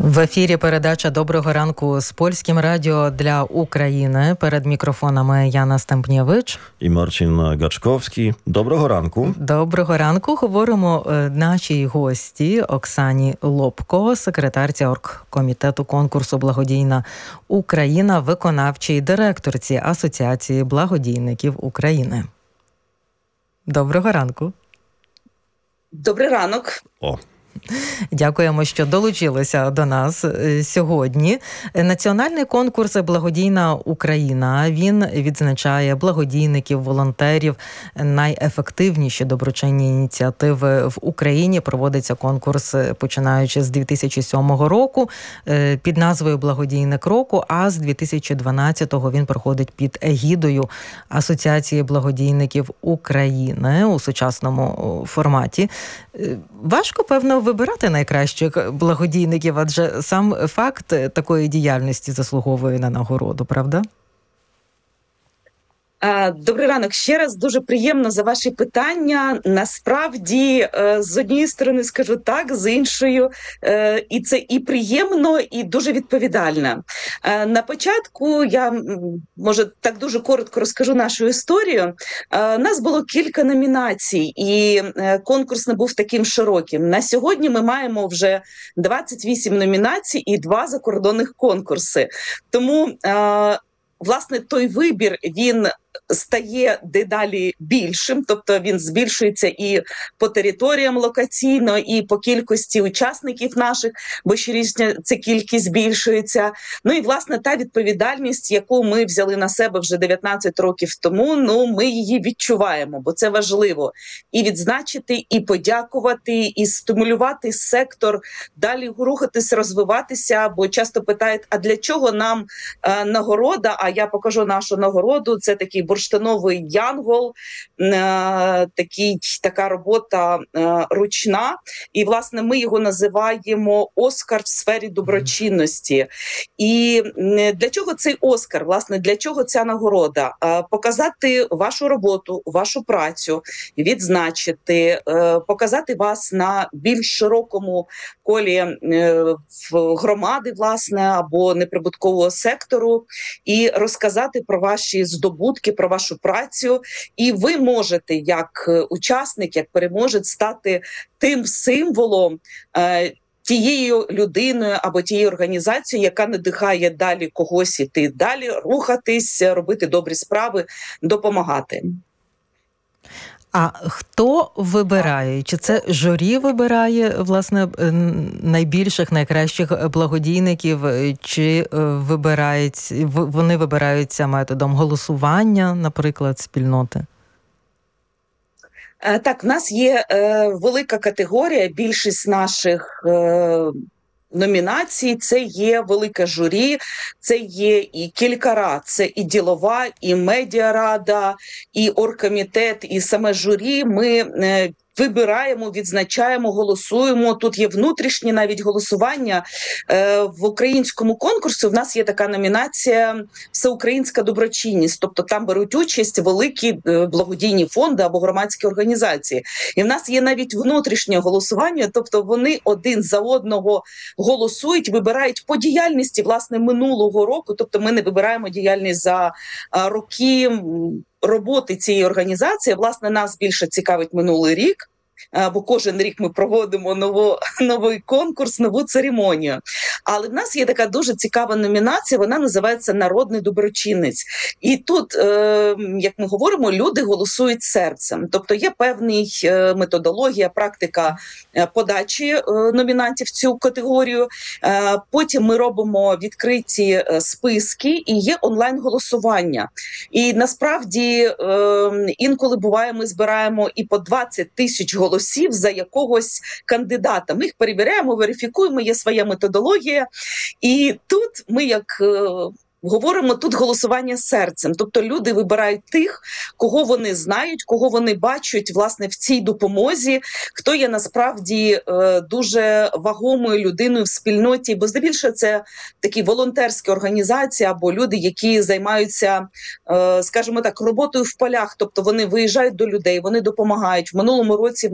В ефірі передача «Доброго ранку» з Польським радіо для України. Перед мікрофонами Яна Стемпнєвич і Марчин Гачковський. Доброго ранку. Доброго ранку. Говоримо нашій гості Оксані Лобко, секретарці оргкомітету конкурсу «Благодійна Україна», виконавчій директорці Асоціації благодійників України. Доброго ранку. Добрий ранок. Дякуємо, що долучилися до нас сьогодні. Національний конкурс «Благодійна Україна», він відзначає благодійників, волонтерів, найефективніші доброчинні ініціативи в Україні. Проводиться конкурс, починаючи з 2007 року, під назвою «Благодійник року», а з 2012-го він проходить під егідою Асоціації благодійників України у сучасному форматі. Важко, певно, вибирати найкращих благодійників, адже сам факт такої діяльності заслуговує на нагороду, правда? Добрий ранок ще раз. Дуже приємно за ваші питання. Насправді, з однієї сторони скажу так, з іншою, і це і приємно, і дуже відповідально. На початку я, може, так дуже коротко розкажу нашу історію. У нас було кілька номінацій, і конкурс не був таким широким. На сьогодні ми маємо вже 28 номінацій і 2 закордонних конкурси. Тому, власне, той вибір, він стає дедалі більшим, тобто він збільшується і по територіям локаційно, і по кількості учасників наших, бо щорічно ця кількість збільшується. Ну і, власне, та відповідальність, яку ми взяли на себе вже 19 років тому, ми її відчуваємо, бо це важливо. І відзначити, і подякувати, і стимулювати сектор, далі рухатись, розвиватися, бо часто питають, а для чого нам нагорода? А я покажу нашу нагороду. Це такий бурштиновий янгол, така робота ручна. І, власне, ми його називаємо «Оскар в сфері доброчинності». І для чого цей Оскар? Власне, для чого ця нагорода? Показати вашу роботу, вашу працю, відзначити, показати вас на більш широкому колі громади, власне, або неприбуткового сектору, і розказати про ваші здобутки, про вашу працю. І ви можете, як учасник, як переможець, стати тим символом, тією людиною або тією організацією, яка надихає далі когось іти далі, рухатись, робити добрі справи, допомагати. А хто вибирає? Чи це журі вибирає, власне, найбільших, найкращих благодійників, чи вони вибираються методом голосування, наприклад, спільноти? Так, в нас є велика категорія, більшість наших номінацій, це є велике журі, це є і кілька рад, це і ділова, і медіарада, і оргкомітет, і саме журі. Ми вибираємо, відзначаємо, голосуємо. Тут є внутрішнє навіть голосування. В українському конкурсі в нас є така номінація «Всеукраїнська доброчинність», тобто там беруть участь великі благодійні фонди або громадські організації. І в нас є навіть внутрішнє голосування, тобто вони один за одного голосують, вибирають по діяльності, власне, минулого року, тобто ми не вибираємо діяльність за роки роботи цієї організації. Власне, нас більше цікавить минулий рік, бо кожен рік ми проводимо новий конкурс, нову церемонію. Але в нас є така дуже цікава номінація, вона називається «Народний доброчинець». І тут, як ми говоримо, люди голосують серцем. Тобто є певний методологія, практика подачі номінантів в цю категорію. Потім ми робимо відкриті списки і є онлайн-голосування. І насправді інколи буває, ми збираємо і по 20 тисяч голосів за якогось кандидата. Ми їх перевіряємо, верифікуємо, є своя методологія. І тут ми, як говоримо, тут голосування серцем. Тобто люди вибирають тих, кого вони знають, кого вони бачать, власне, в цій допомозі, хто є насправді дуже вагомою людиною в спільноті, бо здебільшого це такі волонтерські організації або люди, які займаються, скажімо так, роботою в полях, тобто вони виїжджають до людей, вони допомагають. В минулому році